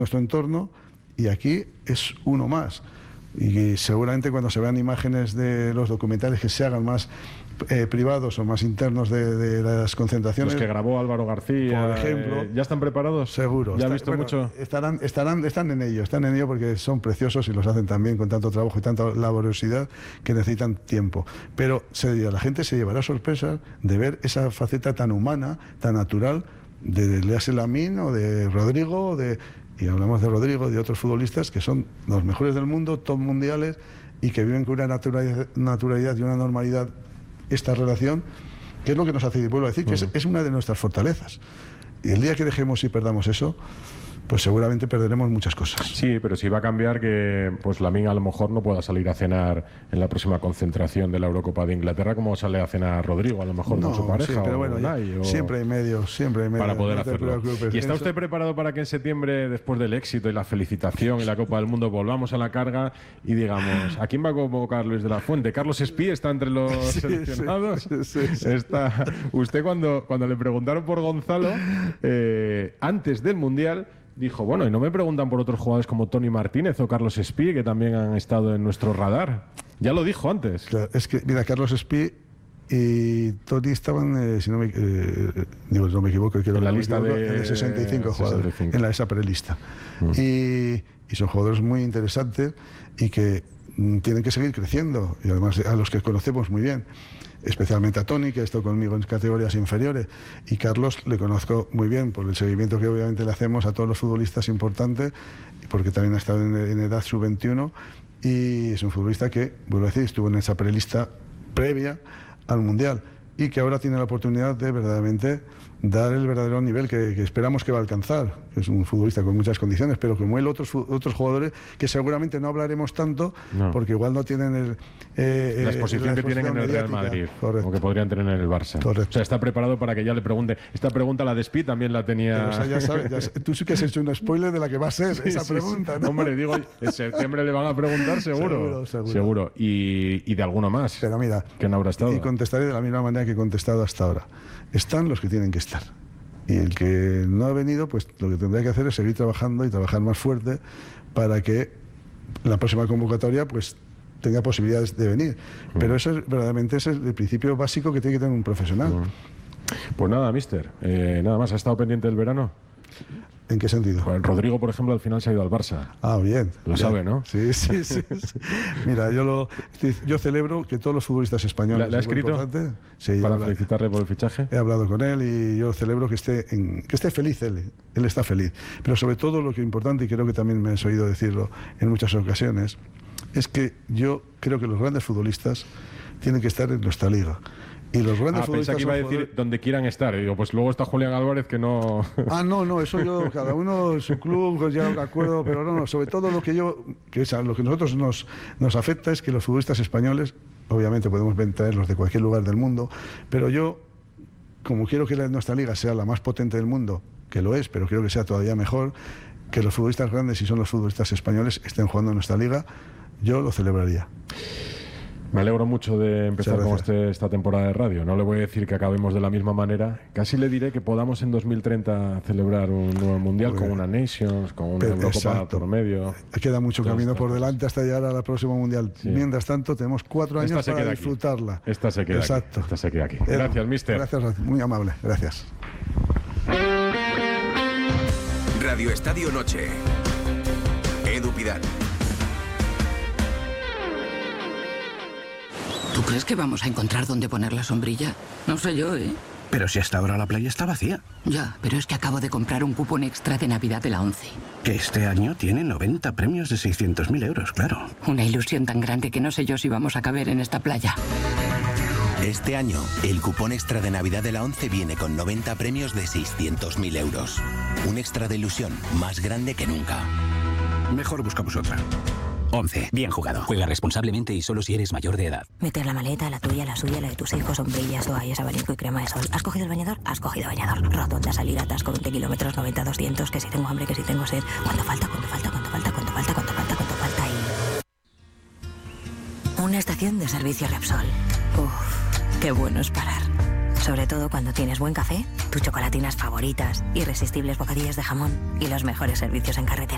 nuestro entorno, y aquí es uno más. Y seguramente cuando se vean imágenes de los documentales que se hagan más privados o más internos de las concentraciones, los que grabó Álvaro García, por ejemplo, ¿ya están preparados? Seguro. ¿Ya has visto mucho? Están en ello porque son preciosos y los hacen también con tanto trabajo y tanta laboriosidad que necesitan tiempo. Pero la gente se llevará sorpresa de ver esa faceta tan humana, tan natural de Lea Selamín o de Rodrigo, y hablamos de Rodrigo y de otros futbolistas que son los mejores del mundo, top mundiales, y que viven con una naturalidad y una normalidad esta relación, que es lo que nos hace, y vuelvo a decir, que es una de nuestras fortalezas. Y el día que dejemos y perdamos eso, pues seguramente perderemos muchas cosas. Sí, pero si va a cambiar que pues Lamine a lo mejor no pueda salir a cenar en la próxima concentración de la Eurocopa de Inglaterra como sale a cenar Rodrigo, a lo mejor con su pareja. Sí, pero bueno, siempre hay medios para poder hacerlo. ¿Y está usted preparado para que en septiembre, después del éxito y la felicitación y la Copa del Mundo, volvamos a la carga y digamos, ¿a quién va a convocar Luis de la Fuente? ¿Carlos Espí está entre los seleccionados? Sí. Está. Usted cuando le preguntaron por Gonzalo, antes del Mundial, dijo, bueno, y no me preguntan por otros jugadores como Tony Martínez o Carlos Espí, que también han estado en nuestro radar. Ya lo dijo antes. Claro, es que, mira, Carlos Espí y Tony estaban, si no me equivoco, en la lista de 65 jugadores, en esa prelista. Y son jugadores muy interesantes y que tienen que seguir creciendo, y además a los que conocemos muy bien. Especialmente a Tony, que ha estado conmigo en categorías inferiores, y Carlos le conozco muy bien por el seguimiento que obviamente le hacemos a todos los futbolistas importantes, porque también ha estado en edad sub-21, y es un futbolista que, vuelvo a decir, estuvo en esa prelista previa al Mundial y que ahora tiene la oportunidad de verdaderamente dar el verdadero nivel que esperamos que va a alcanzar. Es un futbolista con muchas condiciones, pero como él, otros jugadores que seguramente no hablaremos tanto, porque igual no tienen la exposición que tienen en el Real Madrid, correcto, o que podrían tener en el Barça. Correcto. O sea, está preparado para que ya le pregunte. Esta pregunta, la de Espí, también la tenía. O sea, ya sabes, tú sí que has hecho un spoiler de la que va a ser esa pregunta, ¿no? Hombre, digo, en septiembre le van a preguntar seguro. Y de alguno más. Pero mira, que no habrá estado. Y contestaré de la misma manera que he contestado hasta ahora. Están los que tienen que estar. Y el que no ha venido, pues lo que tendrá que hacer es seguir trabajando y trabajar más fuerte para que la próxima convocatoria pues tenga posibilidades de venir. Pero eso es verdaderamente el principio básico que tiene que tener un profesional. Pues nada, mister. Nada más. ¿Ha estado pendiente del verano? ¿En qué sentido? Pues Rodrigo, por ejemplo, al final se ha ido al Barça. Ah, bien. Lo sabe, ¿no? Sí. Mira, yo celebro que todos los futbolistas españoles... ¿Le ha escrito sí, para felicitarle por el fichaje? He hablado con él y yo celebro que esté feliz él. Él está feliz. Pero sobre todo lo que es importante, y creo que también me has oído decirlo en muchas ocasiones, es que yo creo que los grandes futbolistas tienen que estar en nuestra liga. Y los grandes futbolistas pensé que iba a decir donde quieran estar. Y digo, pues luego está Julián Álvarez que no... No, eso yo, cada uno en su club, pues ya de acuerdo, pero no, sobre todo lo que a nosotros nos afecta es que los futbolistas españoles, obviamente podemos traerlos de cualquier lugar del mundo, pero yo, como quiero que nuestra liga sea la más potente del mundo, que lo es, pero quiero que sea todavía mejor, que los futbolistas grandes, si son los futbolistas españoles, estén jugando en nuestra liga, yo lo celebraría. Me alegro mucho de empezar con esta temporada de radio. No le voy a decir que acabemos de la misma manera. Casi le diré que podamos en 2030 celebrar un nuevo Mundial con una Nations, con una Eurocopa por medio. Queda mucho camino por delante hasta llegar a la próxima Mundial. Sí. Mientras tanto, tenemos 4 años para disfrutarla. Esta se queda aquí. Esta se queda aquí. Gracias, mister. Gracias, muy amable. Gracias. Radio Estadio Noche. Edu Pidal. ¿Tú crees que vamos a encontrar dónde poner la sombrilla? No sé yo, ¿eh? Pero si hasta ahora la playa está vacía. Ya, pero es que acabo de comprar un cupón extra de Navidad de la ONCE. Que este año tiene 90 premios de 600.000 euros, claro. Una ilusión tan grande que no sé yo si vamos a caber en esta playa. Este año, el cupón extra de Navidad de la ONCE viene con 90 premios de 600.000 euros. Un extra de ilusión más grande que nunca. Mejor buscamos otra. 11. Bien jugado. Juega responsablemente y solo si eres mayor de edad. Meter la maleta, la tuya, la suya, la de tus hijos, sombrillas, toallas, abanico y crema de sol. ¿Has cogido el bañador? Has cogido bañador. Rotonda, salir, atasco, 20 kilómetros, 90, 200, que si tengo hambre, que si tengo sed. ¿Cuánto falta? Y... Una estación de servicio Repsol. Qué bueno es parar. Sobre todo cuando tienes buen café, tus chocolatinas favoritas, irresistibles bocadillos de jamón y los mejores servicios en carretera.